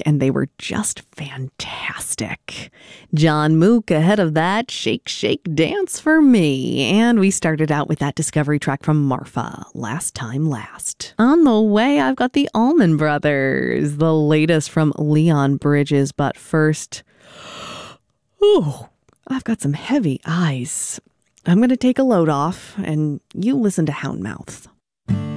and they were just fantastic. John Mook ahead of that, Shake, Shake, Dance for Me. And we started out with that Discovery track from Marfa, Last Time Last. On the way, I've got the Allman Brothers, the latest from Leon Bridges. But first, I've got some heavy eyes. I'm going to take a load off, and you listen to Houndmouth.